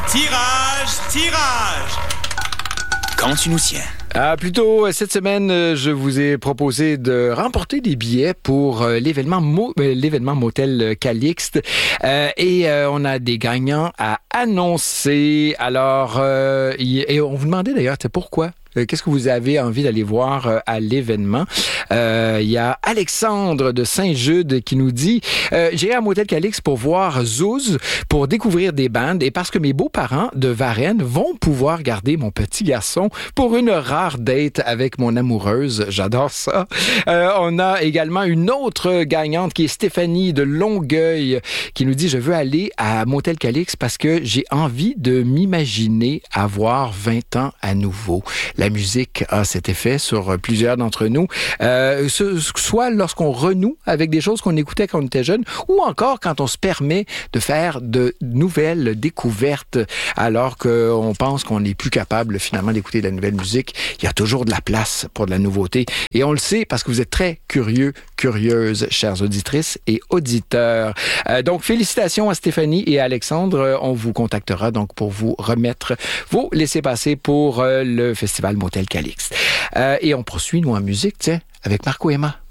Tirage. Quand tu nous tiens. Plus tôt cette semaine, je vous ai proposé de remporter des billets pour l'événement Motel Calixte et on a des gagnants à annoncer. Alors, et on vous demandait d'ailleurs, pourquoi? Qu'est-ce que vous avez envie d'aller voir à l'événement? Il y a Alexandre de Saint-Jude qui nous dit « J'irai à Motel Calixte pour voir Zouz, pour découvrir des bandes et parce que mes beaux-parents de Varennes vont pouvoir garder mon petit garçon pour une rare date avec mon amoureuse. » J'adore ça. On a également une autre gagnante qui est Stéphanie de Longueuil qui nous dit « Je veux aller à Motel Calixte parce que j'ai envie de m'imaginer avoir 20 ans à nouveau. » La musique a cet effet sur plusieurs d'entre nous, soit lorsqu'on renoue avec des choses qu'on écoutait quand on était jeune, ou encore quand on se permet de faire de nouvelles découvertes, alors qu'on pense qu'on n'est plus capable finalement d'écouter de la nouvelle musique. Il y a toujours de la place pour de la nouveauté. Et on le sait parce que vous êtes très curieuses, chères auditrices et auditeurs. Donc, félicitations à Stéphanie et à Alexandre. On vous contactera donc pour vous remettre vos laissez-passer pour le Festival Motel Calixte. Et on poursuit, nous, en musique, avec Marco Emma.